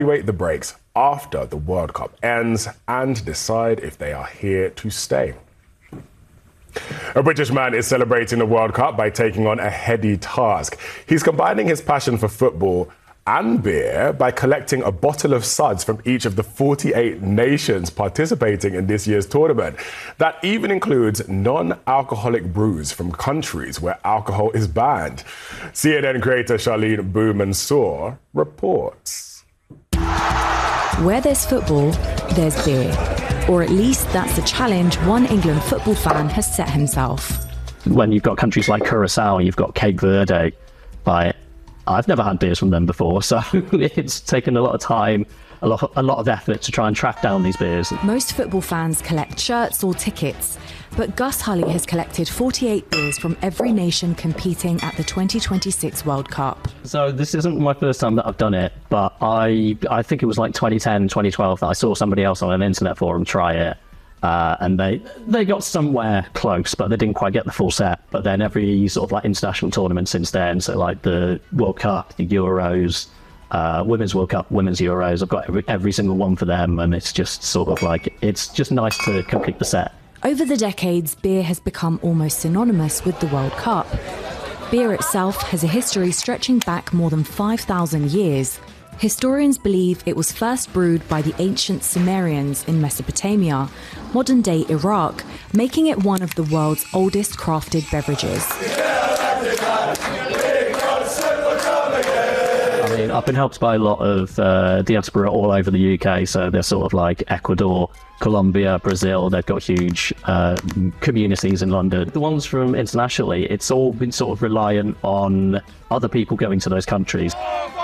evaluate the breaks after the World Cup ends and decide if they are here to stay. A British man is celebrating the World Cup by taking on a heady task. He's combining his passion for football and beer by collecting a bottle of suds from each of the 48 nations participating in this year's tournament. That even includes non-alcoholic brews from countries where alcohol is banned. CNN creator Charlene Boo Mansour reports. Where there's football, there's beer. Or at least that's the challenge one England football fan has set himself. When you've got countries like Curacao, you've got Cape Verde, I've never had beers from them before, so it's taken a lot of time, a lot of effort to try and track down these beers. Most football fans collect shirts or tickets, but Gus Hulley has collected 48 beers from every nation competing at the 2026 World Cup. So this isn't my first time that I've done it, but I think it was like 2010, 2012 that I saw somebody else on an internet forum try it. And they got somewhere close, but they didn't quite get the full set. But then every sort of like international tournament since then, so like the World Cup, the Euros, Women's World Cup, Women's Euros, I've got every single one for them, and it's just sort of like, it's just nice to complete the set. Over the decades, beer has become almost synonymous with the World Cup. Beer itself has a history stretching back more than 5,000 years. Historians believe it was first brewed by the ancient Sumerians in Mesopotamia, modern-day Iraq, making it one of the world's oldest crafted beverages. I mean, I've been helped by a lot of diaspora all over the UK, so they're sort of like Ecuador, Colombia, Brazil. They've got huge communities in London. The ones from internationally, it's all been sort of reliant on other people going to those countries.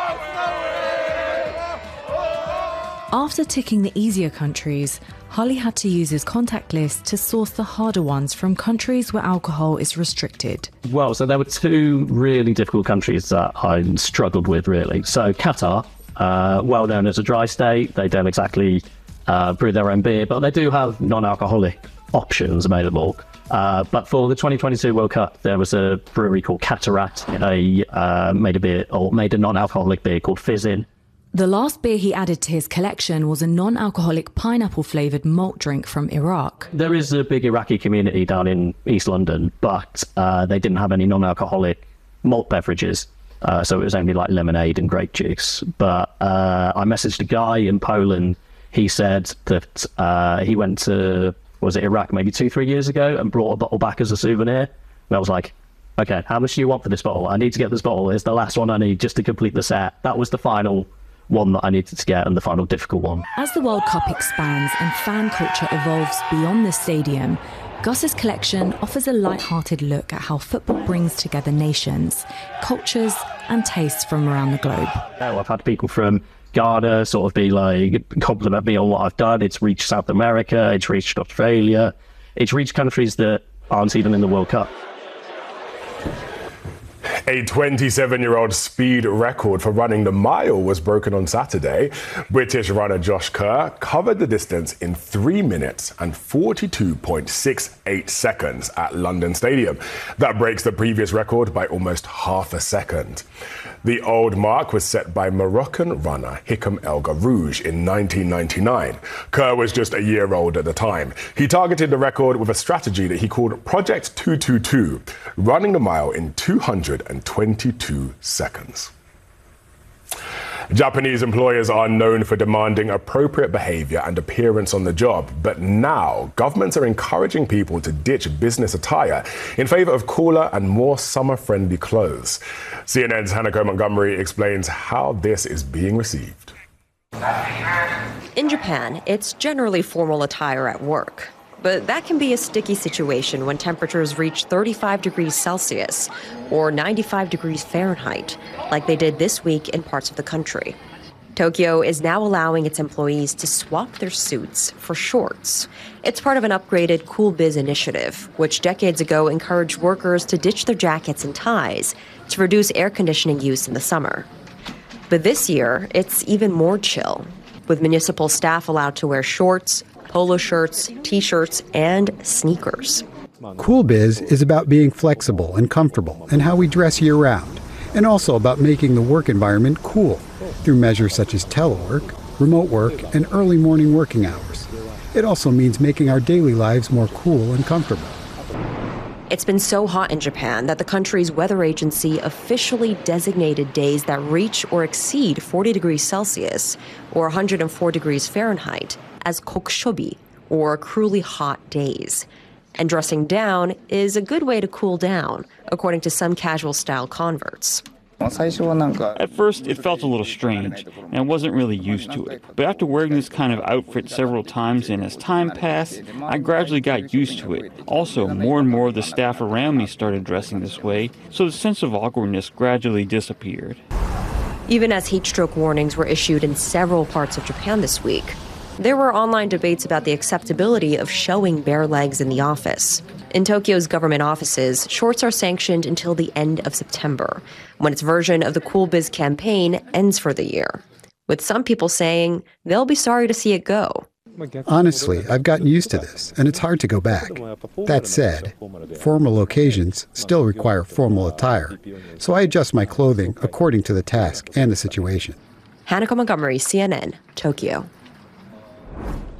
After ticking the easier countries, Hulley had to use his contact list to source the harder ones from countries where alcohol is restricted. Well, so there were two really difficult countries that I struggled with, really. So Qatar, well known as a dry state, they don't exactly brew their own beer, but they do have non-alcoholic options available. But for the 2022 World Cup, there was a brewery called Cataract. They made a non-alcoholic beer called Fizzin. The last beer he added to his collection was a non-alcoholic pineapple-flavoured malt drink from Iraq. There is a big Iraqi community down in East London, but they didn't have any non-alcoholic malt beverages. So it was only like lemonade and grape juice. But I messaged a guy in Poland. He said that he went to, was it Iraq maybe 2-3 years ago, and brought a bottle back as a souvenir. And I was like, okay, how much do you want for this bottle? I need to get this bottle. It's the last one I need just to complete the set. That was the final one that I needed to get, and the final difficult one. As the World Cup expands and fan culture evolves beyond the stadium, Gus's collection offers a light-hearted look at how football brings together nations, cultures and tastes from around the globe. I've had people from Ghana sort of be like, compliment me on what I've done. It's reached South America, it's reached Australia, it's reached countries that aren't even in the World Cup. A 27-year-old speed record for running the mile was broken on Saturday. British runner Josh Kerr covered the distance in 3 minutes and 42.68 seconds at London Stadium. That breaks the previous record by almost half a second. The old mark was set by Moroccan runner Hichem El Garouj in 1999. Kerr was just a year old at the time. He targeted the record with a strategy that he called Project 222, running the mile in 222 seconds. Japanese employers are known for demanding appropriate behavior and appearance on the job, but now governments are encouraging people to ditch business attire in favor of cooler and more summer-friendly clothes. CNN's Hanako Montgomery explains how this is being received. In Japan, it's generally formal attire at work. But that can be a sticky situation when temperatures reach 35 degrees Celsius or 95 degrees Fahrenheit, like they did this week in parts of the country. Tokyo is now allowing its employees to swap their suits for shorts. It's part of an upgraded Cool Biz initiative, which decades ago encouraged workers to ditch their jackets and ties to reduce air conditioning use in the summer. But this year, it's even more chill, with municipal staff allowed to wear shorts, polo shirts, t-shirts, and sneakers. Cool Biz is about being flexible and comfortable in how we dress year-round, and also about making the work environment cool. through measures such as telework, remote work, and early morning working hours. It also means making our daily lives more cool and comfortable. It's been so hot in Japan that the country's weather agency officially designated days that reach or exceed 40 degrees Celsius or 104 degrees Fahrenheit as kokushobi, or cruelly hot days. And dressing down is a good way to cool down, according to some casual style converts. At first, it felt a little strange, and I wasn't really used to it. But after wearing this kind of outfit several times and as time passed, I gradually got used to it. Also, more and more of the staff around me started dressing this way, so the sense of awkwardness gradually disappeared. Even as heat stroke warnings were issued in several parts of Japan this week, there were online debates about the acceptability of showing bare legs in the office. In Tokyo's government offices, shorts are sanctioned until the end of September, when its version of the Cool Biz campaign ends for the year, with some people saying they'll be sorry to see it go. Honestly, I've gotten used to this, and it's hard to go back. That said, formal occasions still require formal attire, so I adjust my clothing according to the task and the situation. Hanako Montgomery, CNN, Tokyo.